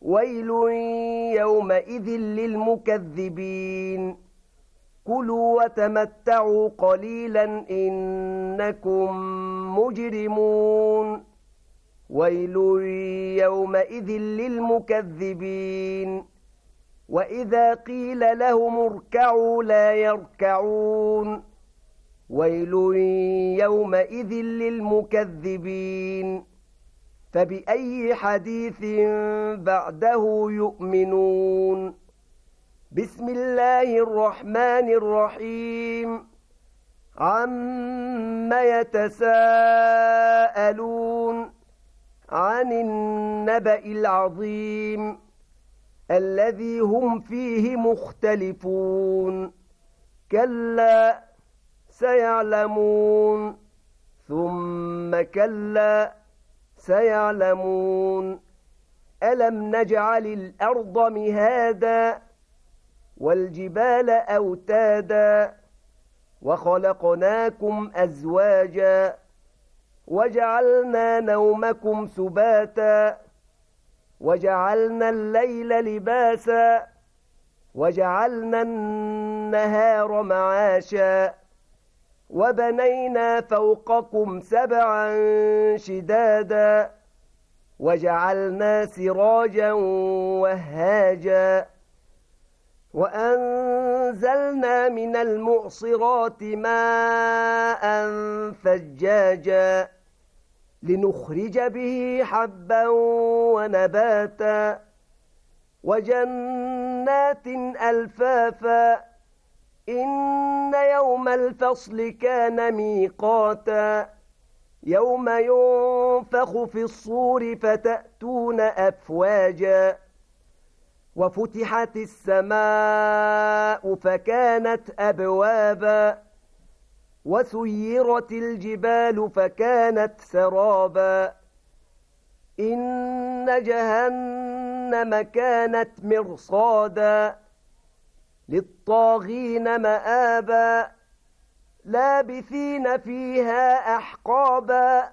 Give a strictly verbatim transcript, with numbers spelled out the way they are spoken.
ويل يومئذ للمكذبين كلوا وتمتعوا قليلا إنكم مجرمون ويل يومئذ للمكذبين وإذا قيل لهم اركعوا لا يركعون ويل يومئذ للمكذبين فبأي حديث بعده يؤمنون بسم الله الرحمن الرحيم عم يتساءلون عن النبأ العظيم الذي هم فيه مختلفون كلا سيعلمون ثم كلا سيعلمون ألم نجعل الأرض مهادا والجبال أوتادا وخلقناكم أزواجا وجعلنا نومكم سباتا وجعلنا الليل لباسا وجعلنا النهار معاشا وبنينا فوقكم سبعا شدادا وجعلنا سراجا وهاجا وأنزلنا من المعصرات ماء ثجاجا لنخرج به حبا ونباتا وجنات ألفافا إن يوم الفصل كان ميقاتا يوم ينفخ في الصور فتأتون أفواجا وفتحت السماء فكانت أبوابا وسيرت الجبال فكانت سرابا إن جهنم كانت مرصادا للطاغين مآبا لابثين فيها أحقابا